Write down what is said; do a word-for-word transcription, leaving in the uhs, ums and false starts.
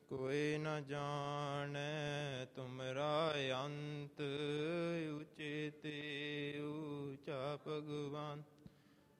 कोई न जाने तुमरा अंत, ऊंचे ते ऊंचा भगवान।